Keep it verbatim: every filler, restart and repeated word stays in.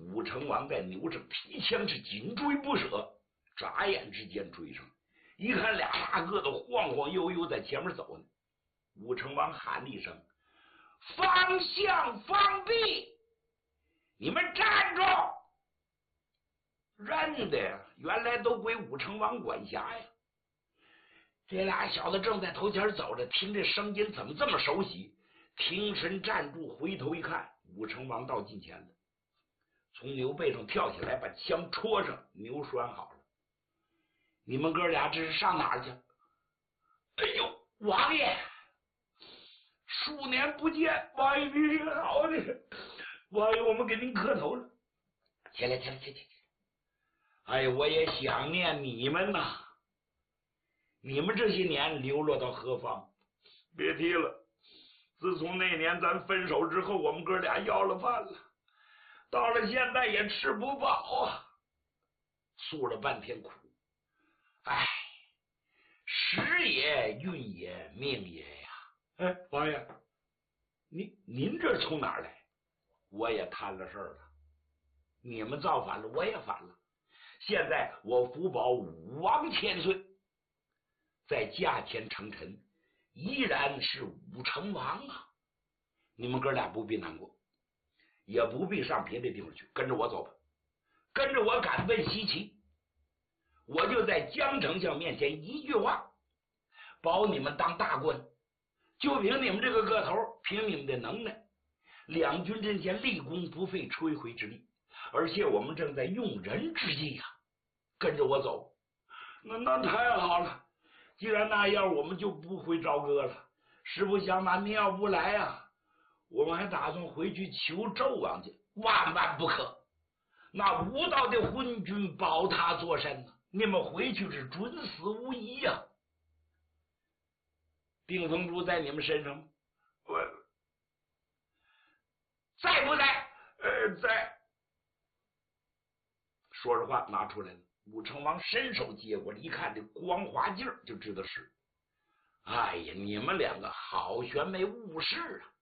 武成王在扭着皮枪是紧追不舍，眨眼之间追上，一看俩大个子晃晃悠悠在前面走呢。武成王喊了一声：“方向放避！你们站住！”认的呀，原来都归武成王管辖呀。这俩小子正在头前走着，听这声音怎么这么熟悉？停身站住，回头一看，武成王到近前了，从牛背上跳起来，把枪戳上，牛拴好了。你们哥俩这是上哪儿去？哎呦，王爷，数年不见，王爷你好的，王爷我们给您磕头了。起来起来起来起来！哎，我也想念你们呐。你们这些年流落到何方？别提了，自从那年咱分手之后，我们哥俩要了饭了，到了现在也吃不饱啊，诉了半天苦。哎，时也，运也，命也呀！哎，王爷，您您这从哪儿来？我也摊了事儿了，你们造反了，我也反了。现在我福保武王千岁，在驾前称臣，依然是武成王啊！你们哥俩不必难过，也不必上别的地方去，跟着我走吧。跟着我赶奔西岐，我就在江丞相面前一句话，保你们当大官。就凭你们这个个头，凭你们的能耐，两军阵前立功不费吹灰之力，而且我们正在用人之际啊！跟着我走。那那太好了，既然那样，我们就不回朝歌了。实不相瞒，您要不来啊，我们还打算回去求纣王去。万万不可，那无道的昏君保他作甚呢？你们回去是准死无疑呀、啊！定风珠在你们身上吗？我在不在？呃，在。说着话拿出来了，武成王伸手接过来，一看这光滑劲儿，就知道是。哎呀，你们两个好选美误事啊！